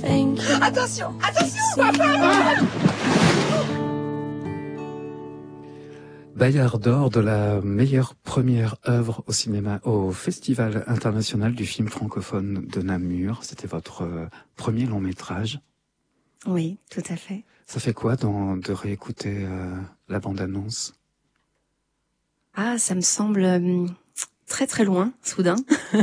Thank you. Attention, papa! Bayard d'or de la meilleure première œuvre au cinéma au Festival international du film francophone de Namur. C'était votre premier long métrage. Oui, tout à fait. Ça fait quoi de réécouter la bande-annonce? Ah, ça me semble très très loin, soudain.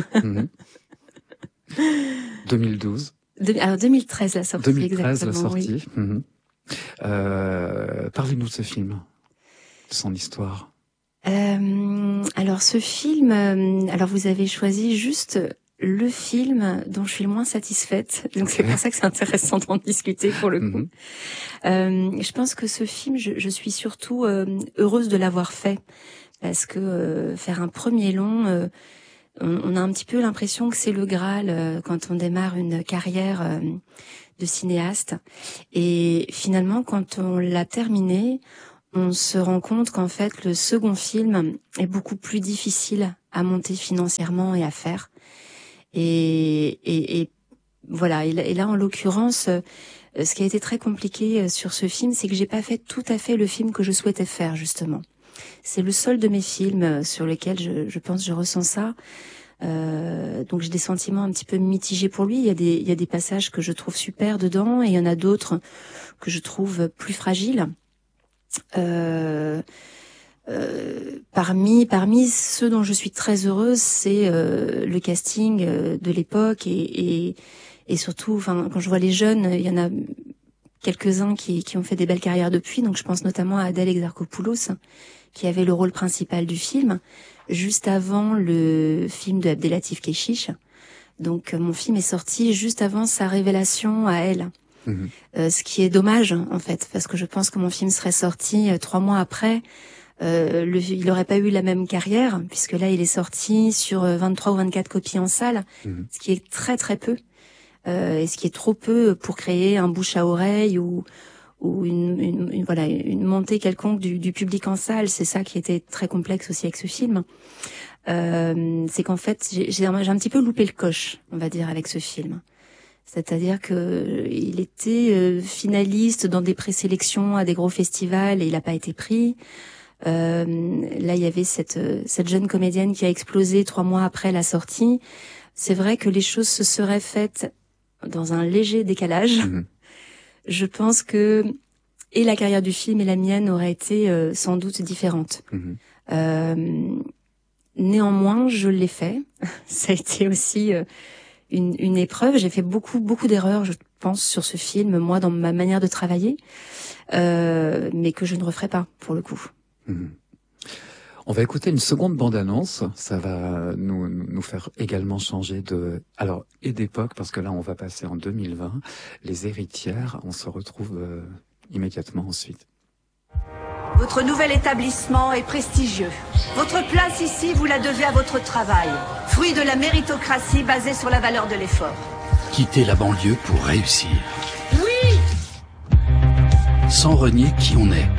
2012. Alors 2013 la sortie, 2013 exactement. la sortie. Oui. Parlez-nous de ce film, de son histoire. Alors ce film, alors vous avez choisi juste le film dont je suis le moins satisfaite, donc c'est pour ça que c'est intéressant d'en discuter pour le coup. Je pense que ce film, je suis surtout heureuse de l'avoir fait, parce que faire un premier long, on a un petit peu l'impression que c'est le Graal quand on démarre une carrière de cinéaste, et finalement quand on l'a terminé, on se rend compte qu'en fait le second film est beaucoup plus difficile à monter financièrement et à faire. Et voilà. Et là, en l'occurrence, ce qui a été très compliqué sur ce film, c'est que j'ai pas fait tout à fait le film que je souhaitais faire, justement. C'est le seul de mes films sur lequel je pense je ressens ça. Donc j'ai des sentiments un petit peu mitigés pour lui. Il y a des passages que je trouve super dedans, et il y en a d'autres que je trouve plus fragiles. Parmi ceux dont je suis très heureuse, c'est le casting de l'époque, et surtout, enfin, quand je vois les jeunes, il y en a quelques-uns qui ont fait des belles carrières depuis. Donc je pense notamment à Adèle Exarchopoulos, qui avait le rôle principal du film, juste avant le film de Abdelatif Kechiche. Donc mon film est sorti juste avant sa révélation à elle. Ce qui est dommage, en fait, parce que je pense que mon film serait sorti 3 mois après. Il n'aurait pas eu la même carrière, puisque là il est sorti sur 23 ou 24 copies en salle, ce qui est très très peu, et ce qui est trop peu pour créer un bouche à oreille ou une montée quelconque du public en salle. C'est ça qui était très complexe aussi avec ce film. C'est qu'en fait j'ai un petit peu loupé le coche, on va dire, avec ce film. C'est-à-dire que il était finaliste dans des présélections à des gros festivals et il n'a pas été pris. Là, il y avait cette jeune comédienne qui a explosé 3 mois après la sortie. C'est vrai que les choses se seraient faites dans un léger décalage. Je pense que et la carrière du film et la mienne auraient été sans doute différentes. Néanmoins, je l'ai fait. Ça a été aussi une épreuve. J'ai fait beaucoup d'erreurs, je pense, sur ce film, moi, dans ma manière de travailler, mais que je ne referai pas, pour le coup. On va écouter une seconde bande-annonce. Ça va nous faire également changer d'époque, parce que là, on va passer en 2020. Les héritières, on se retrouve immédiatement ensuite. Votre nouvel établissement est prestigieux. Votre place ici, vous la devez à votre travail. Fruit de la méritocratie basée sur la valeur de l'effort. Quitter la banlieue pour réussir. Oui! Sans renier qui on est.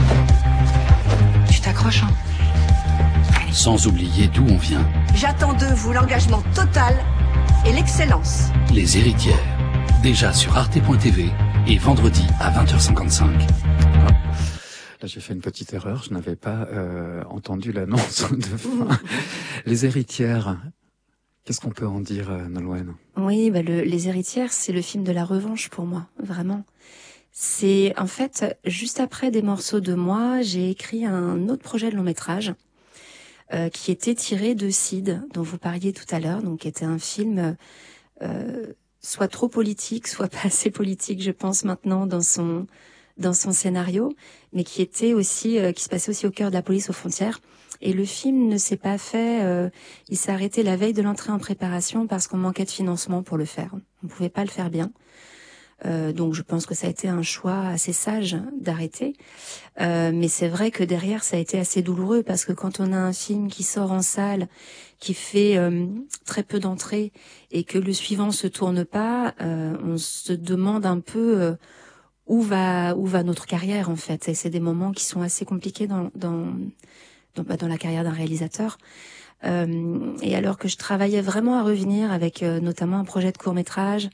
Tu t'accroches, hein? Sans oublier d'où on vient. J'attends de vous l'engagement total et l'excellence. Les héritières. Déjà sur arte.tv et vendredi à 20h55. Là, j'ai fait une petite erreur. Je n'avais pas entendu l'annonce de fin. Les héritières. Qu'est-ce qu'on peut en dire, Nolwenn? Oui, Les héritières, c'est le film de la revanche pour moi, vraiment. C'est, en fait, juste après Des morceaux de moi, j'ai écrit un autre projet de long métrage qui était tiré de Cid, dont vous parliez tout à l'heure, donc qui était un film soit trop politique, soit pas assez politique, je pense, maintenant, dans son scénario, mais qui était aussi, qui se passait aussi au cœur de la police aux frontières. Et le film ne s'est pas fait, il s'est arrêté la veille de l'entrée en préparation parce qu'on manquait de financement pour le faire. On pouvait pas le faire bien. Donc je pense que ça a été un choix assez sage d'arrêter. Mais c'est vrai que derrière ça a été assez douloureux parce que quand on a un film qui sort en salle, qui fait très peu d'entrées et que le suivant se tourne pas, on se demande un peu où va notre carrière en fait. Et c'est des moments qui sont assez compliqués dans la carrière d'un réalisateur. Et alors que je travaillais vraiment à revenir avec notamment un projet de court-métrage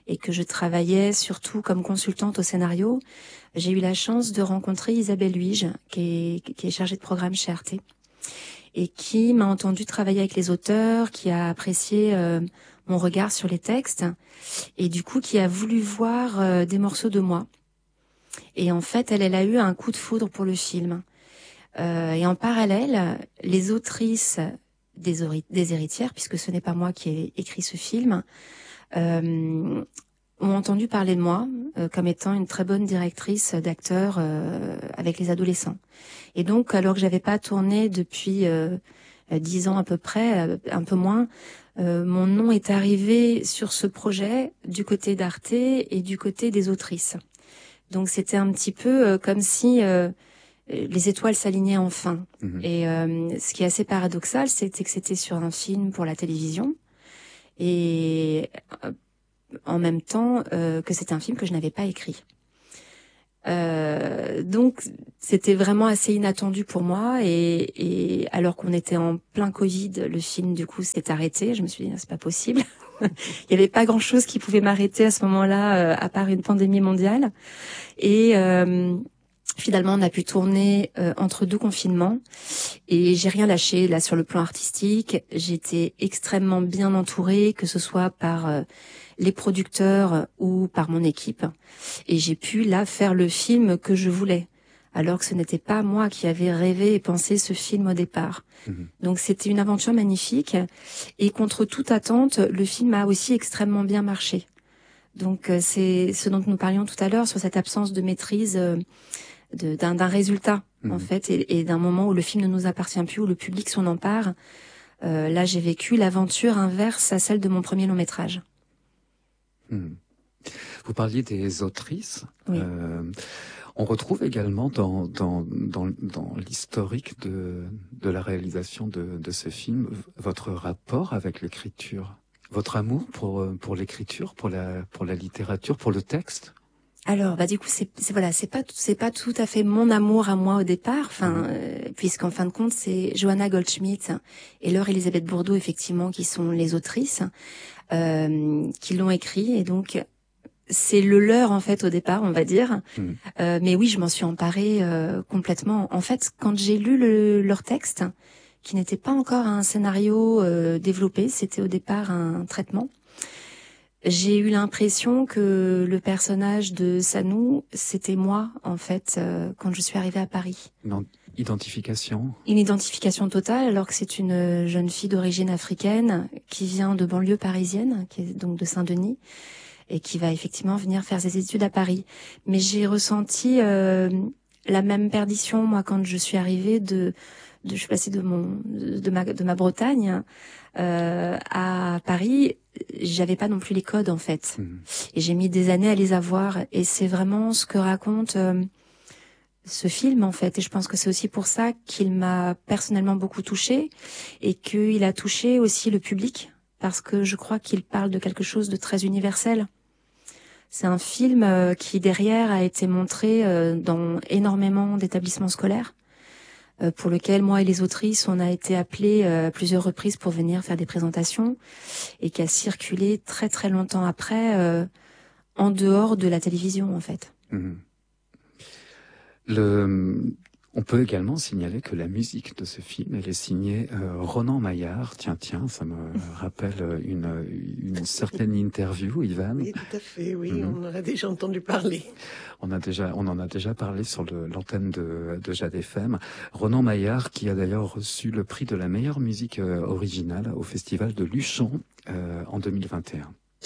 et que je travaillais surtout comme consultante au scénario, j'ai eu la chance de rencontrer Isabelle Huige, qui est chargée de programme chez Arte, et qui m'a entendu travailler avec les auteurs, qui a apprécié mon regard sur les textes, et du coup qui a voulu voir des morceaux de moi. Et en fait, elle a eu un coup de foudre pour le film. Et en parallèle, les autrices des héritières, puisque ce n'est pas moi qui ai écrit ce film, ont entendu parler de moi comme étant une très bonne directrice d'acteurs avec les adolescents. Et donc, alors que j'avais pas tourné depuis 10 ans à peu près, un peu moins, mon nom est arrivé sur ce projet du côté d'Arte et du côté des autrices. Donc c'était un petit peu comme si les étoiles s'alignaient enfin. Et ce qui est assez paradoxal, c'était que c'était sur un film pour la télévision et en même temps que c'était un film que je n'avais pas écrit. Donc c'était vraiment assez inattendu pour moi et alors qu'on était en plein Covid, le film du coup s'est arrêté. Je me suis dit c'est pas possible. Il n'y avait pas grand-chose qui pouvait m'arrêter à ce moment-là, à part une pandémie mondiale. Et finalement, on a pu tourner entre 2 confinements. Et j'ai rien lâché là sur le plan artistique. J'étais extrêmement bien entourée, que ce soit par les producteurs ou par mon équipe. Et j'ai pu là faire le film que je voulais. Alors que ce n'était pas moi qui avais rêvé et pensé ce film au départ. Donc c'était une aventure magnifique et contre toute attente, le film a aussi extrêmement bien marché. Donc c'est ce dont nous parlions tout à l'heure sur cette absence de maîtrise d'un résultat en fait et d'un moment où le film ne nous appartient plus, où le public s'en empare. Là j'ai vécu l'aventure inverse à celle de mon premier long métrage. Vous parliez des autrices. Oui. On retrouve également dans l'historique de la réalisation de ce film votre rapport avec l'écriture, votre amour pour l'écriture, pour la littérature, pour le texte. Alors du coup c'est pas tout à fait mon amour à moi au départ, puisqu'en fin de compte c'est Johanna Goldschmidt et Laure Elisabeth Bourdeau effectivement qui sont les autrices qui l'ont écrit et donc c'est le leur en fait au départ, on va dire. Mais oui, je m'en suis emparée complètement. En fait, quand j'ai lu leur texte, qui n'était pas encore un scénario développé, c'était au départ un traitement, j'ai eu l'impression que le personnage de Sanou, c'était moi en fait quand je suis arrivée à Paris. Une identification totale, alors que c'est une jeune fille d'origine africaine qui vient de banlieue parisienne, qui est donc de Saint-Denis, et qui va effectivement venir faire ses études à Paris. Mais j'ai ressenti la même perdition, moi, quand je suis arrivée je suis passée de ma Bretagne à Paris. J'avais pas non plus les codes, en fait. Et j'ai mis des années à les avoir. Et c'est vraiment ce que raconte ce film, en fait. Et je pense que c'est aussi pour ça qu'il m'a personnellement beaucoup touchée et qu'il a touché aussi le public, parce que je crois qu'il parle de quelque chose de très universel. C'est un film qui, derrière, a été montré dans énormément d'établissements scolaires, pour lequel moi et les autrices, on a été appelés à plusieurs reprises pour venir faire des présentations, et qui a circulé très très longtemps après, en dehors de la télévision, en fait. On peut également signaler que la musique de ce film, elle est signée Ronan Maillard. Tiens, ça me rappelle une certaine interview, Ivan. Oui, tout à fait, oui, on en a déjà entendu parler. On en a déjà parlé sur l'antenne de Jade FM. Ronan Maillard, qui a d'ailleurs reçu le prix de la meilleure musique originale au festival de Luchon en 2021.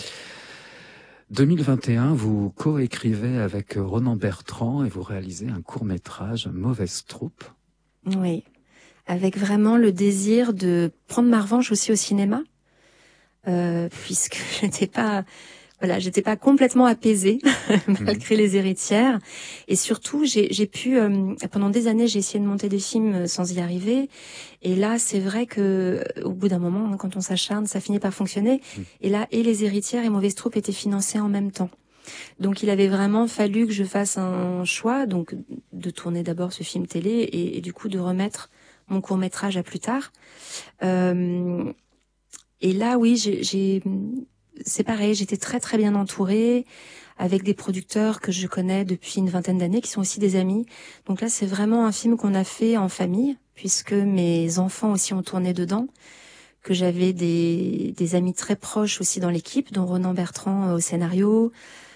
2021, vous coécrivez avec Ronan Bertrand et vous réalisez un court-métrage, Mauvaise troupe. Oui, avec vraiment le désir de prendre ma revanche aussi au cinéma, puisque j'étais pas complètement apaisée malgré les héritières. Et surtout, j'ai pu, pendant des années, j'ai essayé de monter des films sans y arriver. Et là, c'est vrai que au bout d'un moment, quand on s'acharne, ça finit par fonctionner. Et là, et les héritières et Mauvaise troupe étaient financés en même temps. Donc, il avait vraiment fallu que je fasse un choix, donc de tourner d'abord ce film télé et du coup de remettre mon court-métrage à plus tard. Et là, oui, c'est pareil, j'étais très très bien entourée, avec des producteurs que je connais depuis une vingtaine d'années, qui sont aussi des amis. Donc là, c'est vraiment un film qu'on a fait en famille, puisque mes enfants aussi ont tourné dedans, que j'avais des amis très proches aussi dans l'équipe, dont Ronan Bertrand au scénario.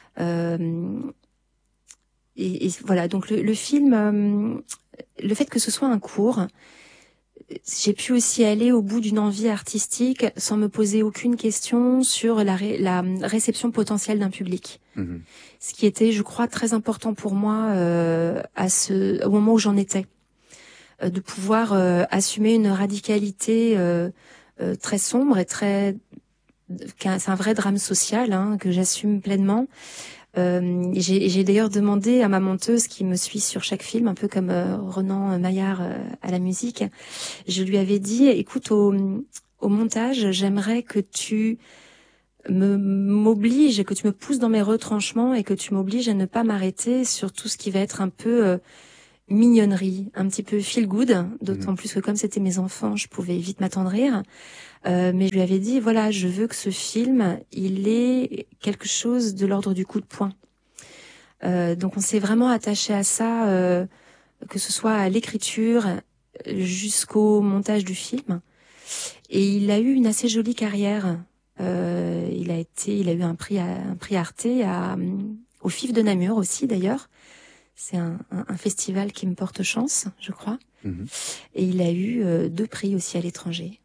Et voilà, donc le film, le fait que ce soit un cours, j'ai pu aussi aller au bout d'une envie artistique sans me poser aucune question sur la réception potentielle d'un public. Ce qui était, je crois, très important pour moi au moment où j'en étais, de pouvoir assumer une radicalité très sombre et c'est un vrai drame social que j'assume pleinement. J'ai d'ailleurs demandé à ma monteuse qui me suit sur chaque film, un peu comme Ronan Maillard à la musique. Je lui avais dit, écoute, au montage, j'aimerais que tu m'obliges, que tu me pousses dans mes retranchements et que tu m'obliges à ne pas m'arrêter sur tout ce qui va être un peu mignonnerie, un petit peu feel good, d'autant plus que comme c'était mes enfants, je pouvais vite m'attendrir. Mais je lui avais dit, voilà, je veux que ce film, il ait quelque chose de l'ordre du coup de poing. Donc on s'est vraiment attaché à ça, que ce soit à l'écriture jusqu'au montage du film. Et il a eu une assez jolie carrière. Il a eu un prix Arte au FIF de Namur aussi d'ailleurs. C'est un festival qui me porte chance, je crois. Et il a eu 2 prix aussi à l'étranger.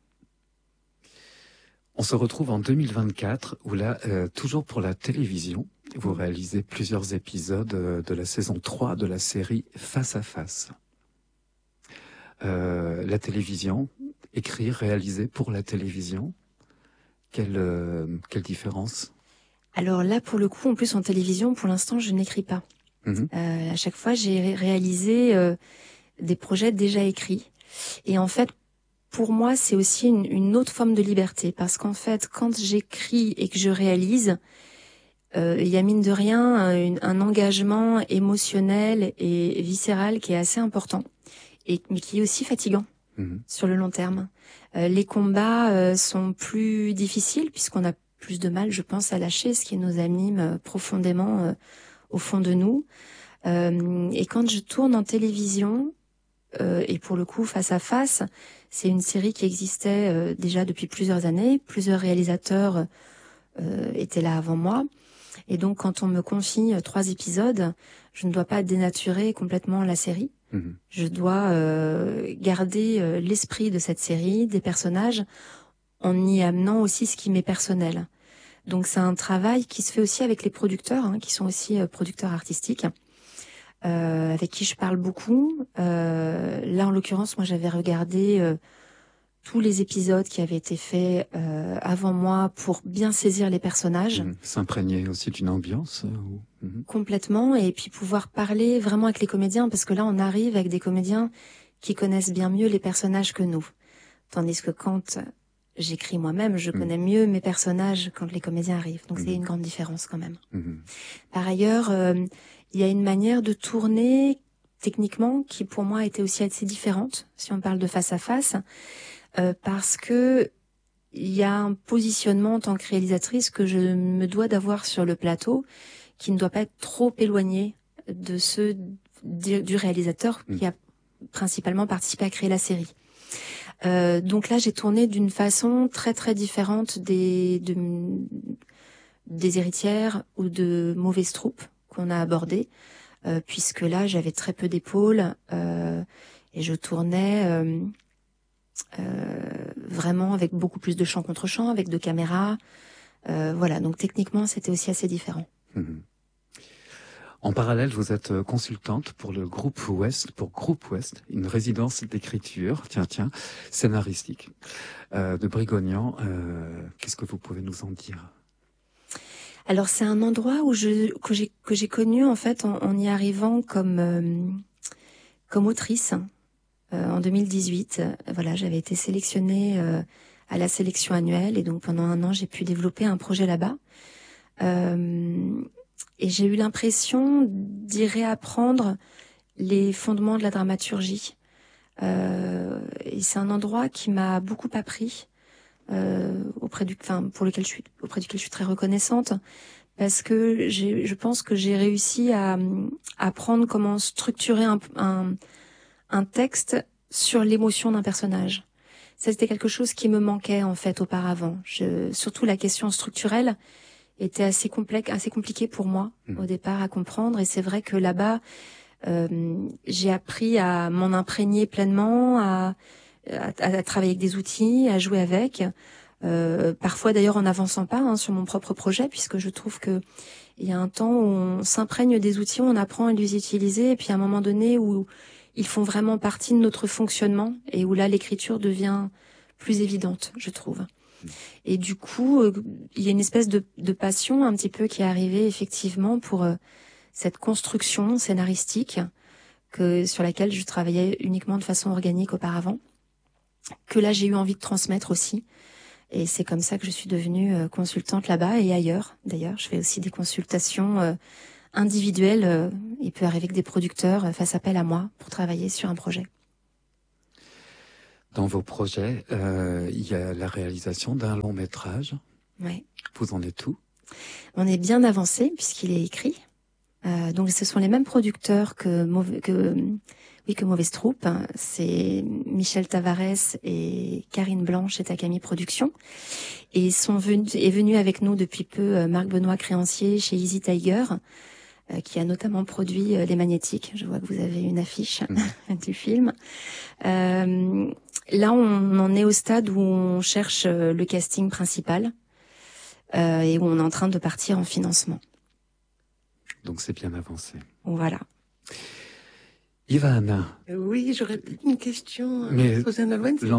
On se retrouve en 2024 où là, toujours pour la télévision, vous réalisez plusieurs épisodes de la saison 3 de la série Face à Face. La télévision, écrire, réaliser pour la télévision, quelle différence? Alors là, pour le coup, en plus en télévision, pour l'instant, je n'écris pas. À chaque fois, j'ai réalisé des projets déjà écrits. Et en fait, pour moi, c'est aussi une autre forme de liberté. Parce qu'en fait, quand j'écris et que je réalise, il y a mine de rien un engagement émotionnel et viscéral qui est assez important, mais qui est aussi fatigant sur le long terme. Les combats sont plus difficiles puisqu'on a plus de mal, je pense, à lâcher ce qui nous anime profondément au fond de nous. Et quand je tourne en télévision, et pour le coup, Face à Face, c'est une série qui existait déjà depuis plusieurs années. Plusieurs réalisateurs étaient là avant moi. Et donc, quand on me confie 3 épisodes, je ne dois pas dénaturer complètement la série. Je dois garder l'esprit de cette série, des personnages, en y amenant aussi ce qui m'est personnel. Donc, c'est un travail qui se fait aussi avec les producteurs, qui sont aussi producteurs artistiques, avec qui je parle beaucoup. Là, en l'occurrence, moi, j'avais regardé tous les épisodes qui avaient été faits avant moi pour bien saisir les personnages. S'imprégner aussi d'une ambiance Complètement, et puis pouvoir parler vraiment avec les comédiens, parce que là, on arrive avec des comédiens qui connaissent bien mieux les personnages que nous. Tandis que quand j'écris moi-même, je connais mieux mes personnages quand les comédiens arrivent. Donc c'est une grande différence quand même. Par ailleurs, il y a une manière de tourner techniquement qui pour moi était aussi assez différente, si on parle de Face à Face, parce que il y a un positionnement en tant que réalisatrice que je me dois d'avoir sur le plateau, qui ne doit pas être trop éloigné de ceux du réalisateur qui a principalement participé à créer la série. Donc là, j'ai tourné d'une façon très très différente des héritières ou de Mauvaises troupes qu'on a abordées, puisque là, j'avais très peu d'épaules et je tournais vraiment avec beaucoup plus de champ contre champ, avec 2 caméras. Voilà, donc techniquement, c'était aussi assez différent. En parallèle, vous êtes consultante pour le Groupe Ouest, une résidence d'écriture, scénaristique, de Brigognan. Qu'est-ce que vous pouvez nous en dire? Alors, c'est un endroit que j'ai connu, en fait, en y arrivant comme autrice, en 2018. Voilà, j'avais été sélectionnée à la sélection annuelle, et donc pendant 1 an, j'ai pu développer un projet là-bas. Et j'ai eu l'impression d'y réapprendre les fondements de la dramaturgie. Et c'est un endroit qui m'a beaucoup appris auprès duquel je suis très reconnaissante, parce que je pense que j'ai réussi à apprendre comment structurer un texte sur l'émotion d'un personnage. Ça, c'était quelque chose qui me manquait en fait auparavant. Surtout la question structurelle était assez compliquée pour moi au départ à comprendre. Et c'est vrai que là-bas, j'ai appris à m'en imprégner pleinement, à travailler avec des outils, à jouer avec. Parfois d'ailleurs en n'avançant pas sur mon propre projet, puisque je trouve que il y a un temps où on s'imprègne des outils, on apprend à les utiliser, et puis à un moment donné où ils font vraiment partie de notre fonctionnement et où là l'écriture devient plus évidente, je trouve. Et du coup, il y a une espèce de passion un petit peu qui est arrivée effectivement pour cette construction scénaristique sur laquelle je travaillais uniquement de façon organique auparavant, que là j'ai eu envie de transmettre aussi. Et c'est comme ça que je suis devenue consultante là-bas et ailleurs. D'ailleurs, je fais aussi des consultations individuelles. Il peut arriver que des producteurs fassent appel à moi pour travailler sur un projet. Dans vos projets, il y a la réalisation d'un long métrage. Ouais. Vous en êtes où? On est bien avancé puisqu'il est écrit. Donc ce sont les mêmes producteurs que Mauvaise Troupe. C'est Michel Tavares et Karine Blanche et Takami Productions. Et est venu avec nous depuis peu Marc Benoît Créancier chez Easy Tiger, qui a notamment produit Les Magnétiques. Je vois que vous avez une affiche du film. Là, on en est au stade où on cherche le casting principal et où on est en train de partir en financement. Donc c'est bien avancé. Voilà. Ivana. Oui, j'aurais peut-être une question Mais à poser à Nolwenn.